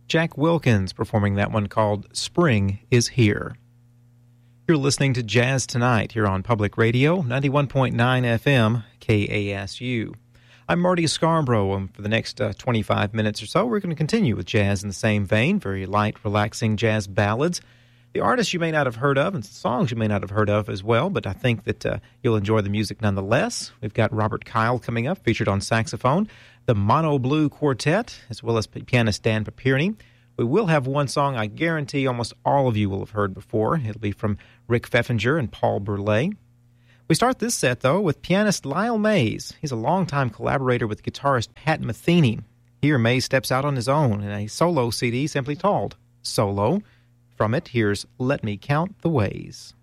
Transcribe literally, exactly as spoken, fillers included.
Jack Wilkins performing that one called Spring is Here. You're listening to Jazz Tonight here on Public Radio, ninety-one point nine F M, K A S U. I'm Marty Scarborough, and for the next uh, twenty-five minutes or so, we're going to continue with jazz in the same vein, very light, relaxing jazz ballads. The artists you may not have heard of and songs you may not have heard of as well, but I think that uh, you'll enjoy the music nonetheless. We've got Robert Kyle coming up, featured on saxophone, the Mono Blue Quartet, as well as pianist Dan Papirny. We will have one song I guarantee almost all of you will have heard before. It'll be from Rick Pfeffinger and Paul Burleigh. We start this set, though, with pianist Lyle Mays. He's a longtime collaborator with guitarist Pat Metheny. Here, Mays steps out on his own in a solo C D simply called Solo. From it, here's Let Me Count the Ways.